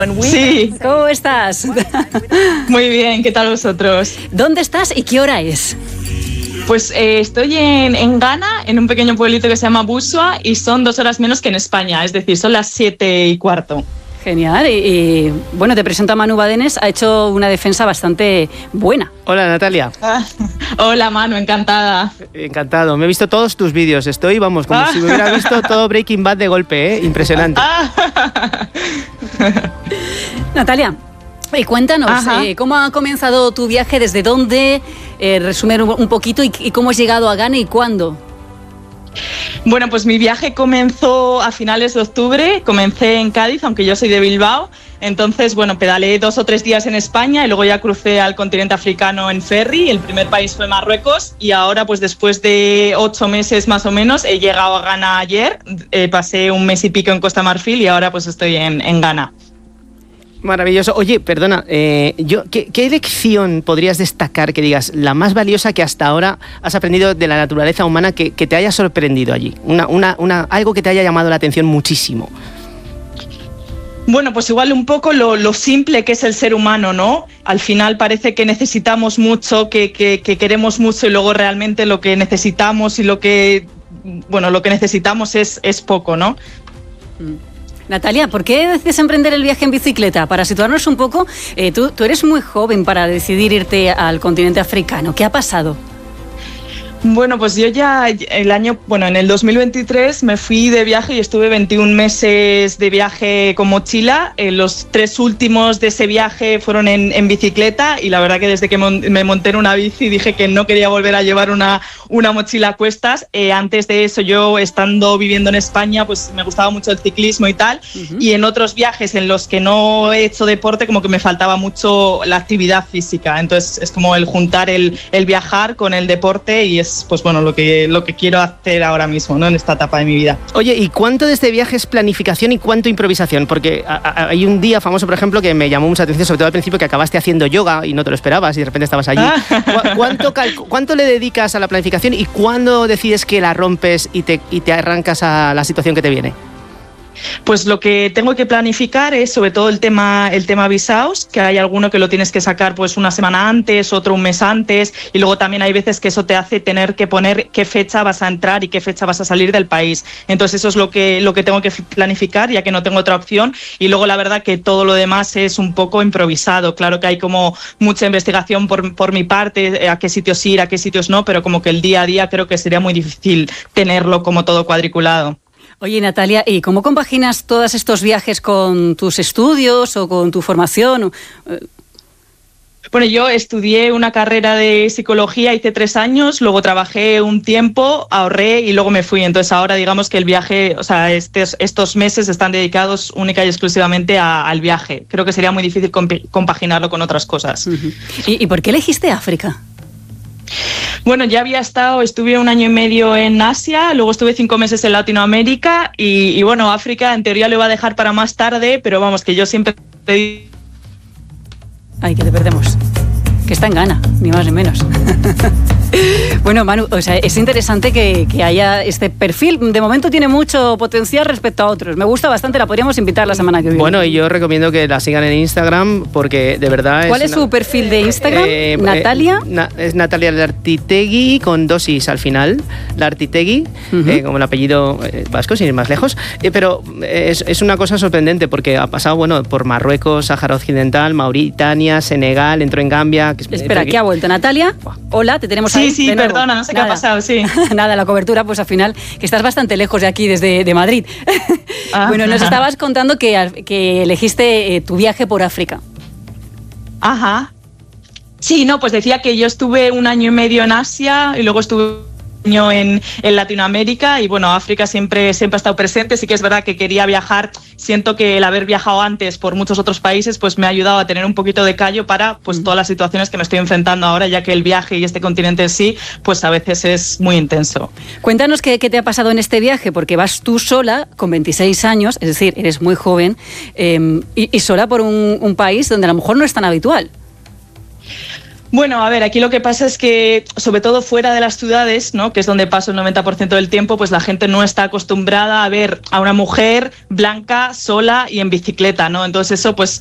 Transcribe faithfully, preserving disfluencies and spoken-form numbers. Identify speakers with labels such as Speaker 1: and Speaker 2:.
Speaker 1: Sí.
Speaker 2: ¿Cómo estás?
Speaker 1: Muy bien, ¿qué tal vosotros?
Speaker 2: ¿Dónde estás y qué hora es?
Speaker 1: Pues eh, estoy en, en Ghana, en un pequeño pueblito que se llama Busua, y son dos horas menos que en España, es decir, son las siete y cuarto.
Speaker 2: Genial, y, y bueno, te presento a Manu Badenes, ha hecho una defensa bastante buena.
Speaker 3: Hola, Natalia.
Speaker 1: Ah, hola, Manu, encantada.
Speaker 3: Encantado, me he visto todos tus vídeos, estoy, vamos, como
Speaker 1: ah.
Speaker 3: si me hubiera visto todo Breaking Bad de golpe, ¿eh? Impresionante.
Speaker 1: Ah.
Speaker 2: Natalia, eh, cuéntanos, eh, ¿cómo ha comenzado tu viaje? ¿Desde dónde? Eh, resumir un, un poquito y, y cómo has llegado a Ghana y cuándo.
Speaker 1: Bueno, pues mi viaje comenzó a finales de octubre, comencé en Cádiz, aunque yo soy de Bilbao, entonces, bueno, pedaleé dos o tres días en España y luego ya crucé al continente africano en ferry, el primer país fue Marruecos y ahora, pues después de ocho meses más o menos, he llegado a Ghana ayer, eh, pasé un mes y pico en Costa Marfil y ahora pues estoy en, en Ghana.
Speaker 3: Maravilloso. Oye, perdona, eh, yo, ¿qué, ¿qué lección podrías destacar que digas la más valiosa que hasta ahora has aprendido de la naturaleza humana que, que te haya sorprendido allí? Una, una, una, algo que te haya llamado la atención muchísimo.
Speaker 1: Bueno, pues igual un poco lo, lo simple que es el ser humano, ¿no? Al final parece que necesitamos mucho, que, que, que queremos mucho y luego realmente lo que necesitamos y lo que, bueno, lo que necesitamos es, es poco, ¿no?
Speaker 2: Mm. Natalia, ¿por qué decides emprender el viaje en bicicleta? Para situarnos un poco, eh, tú, tú eres muy joven para decidir irte al continente africano. ¿Qué ha pasado?
Speaker 1: Bueno, pues yo ya el año, bueno, en el dos mil veintitrés me fui de viaje y estuve veintiún meses de viaje con mochila. Eh, los tres últimos de ese viaje fueron en, en bicicleta y la verdad que desde que me monté en una bici dije que no quería volver a llevar una, una mochila a cuestas. Eh, antes de eso, yo estando viviendo en España, pues me gustaba mucho el ciclismo y tal. Uh-huh. Y en otros viajes en los que no he hecho deporte, como que me faltaba mucho la actividad física. Entonces es como el juntar el, el viajar con el deporte y es pues bueno, lo que, lo que quiero hacer ahora mismo, ¿no? En esta etapa de mi vida.
Speaker 3: Oye, ¿y cuánto de este viaje es planificación y cuánto improvisación? Porque a, a, hay un día famoso, por ejemplo, que me llamó mucha atención, sobre todo al principio, que acabaste haciendo yoga y no te lo esperabas y de repente estabas allí. Ah. ¿Cuánto, ¿Cuánto le dedicas a la planificación y cuándo decides que la rompes y te, y te arrancas a la situación que te viene?
Speaker 1: Pues lo que tengo que planificar es sobre todo el tema, el tema visados, que hay alguno que lo tienes que sacar pues una semana antes, otro un mes antes, y luego también hay veces que eso te hace tener que poner qué fecha vas a entrar y qué fecha vas a salir del país. Entonces eso es lo que, lo que tengo que planificar, ya que no tengo otra opción, y luego la verdad que todo lo demás es un poco improvisado. Claro que hay como mucha investigación por, por mi parte, a qué sitios ir, a qué sitios no, pero como que el día a día creo que sería muy difícil tenerlo como todo cuadriculado.
Speaker 2: Oye, Natalia, ¿y cómo compaginas todos estos viajes con tus estudios o con tu formación?
Speaker 1: Bueno, yo estudié una carrera de psicología, hice tres años, luego trabajé un tiempo, ahorré y luego me fui. Entonces ahora digamos que el viaje, o sea, estos, estos meses están dedicados única y exclusivamente a, al viaje. Creo que sería muy difícil comp- compaginarlo con otras cosas.
Speaker 2: Uh-huh. ¿Y, ¿Y por qué elegiste África?
Speaker 1: Bueno, ya había estado, estuve un año y medio en Asia, luego estuve cinco meses en Latinoamérica y, y bueno, África en teoría lo iba a dejar para más tarde, pero vamos, que yo siempre...
Speaker 2: Ay, que te perdemos. Que está en Ghana, ni más ni menos. Bueno, Manu, o sea, es interesante que, que haya este perfil. De momento tiene mucho potencial respecto a otros. Me gusta bastante, la podríamos invitar la semana que viene.
Speaker 3: Bueno, y yo recomiendo que la sigan en Instagram porque de verdad...
Speaker 2: ¿Cuál es,
Speaker 3: es
Speaker 2: su
Speaker 3: una...
Speaker 2: perfil de Instagram? Eh, ¿Natalia?
Speaker 3: Eh, na, es Natalia Lartitegui con dos is al final. Lartitegui, uh-huh. eh, como el apellido eh, vasco, sin ir más lejos. Eh, pero es, es una cosa sorprendente porque ha pasado, bueno, por Marruecos, Sáhara Occidental, Mauritania, Senegal, entró en Gambia... Que,
Speaker 2: Espera, ¿qué ha vuelto? Natalia, hola, te tenemos
Speaker 1: sí,
Speaker 2: ahí.
Speaker 1: Sí, sí, perdona, no sé Nada. qué ha pasado, sí.
Speaker 2: Nada, la cobertura, pues al final, que estás bastante lejos de aquí, desde de Madrid. Ah, bueno, nos estabas contando que, que elegiste eh, tu viaje por África.
Speaker 1: Ajá. Sí, no, pues decía que yo estuve un año y medio en Asia y luego estuve... En, en Latinoamérica y bueno, África siempre, siempre ha estado presente. Sí que es verdad que quería viajar, siento que el haber viajado antes por muchos otros países pues me ha ayudado a tener un poquito de callo para pues todas las situaciones que me estoy enfrentando ahora, ya que el viaje y este continente en sí pues a veces es muy intenso.
Speaker 2: Cuéntanos qué, qué te ha pasado en este viaje, porque vas tú sola con veintiséis años, es decir, eres muy joven eh, y, y sola por un, un país donde a lo mejor no es tan habitual.
Speaker 1: Bueno, a ver, aquí lo que pasa es que, sobre todo fuera de las ciudades, ¿no?, que es donde paso el noventa por ciento del tiempo, pues la gente no está acostumbrada a ver a una mujer blanca, sola y en bicicleta, ¿no? Entonces eso, pues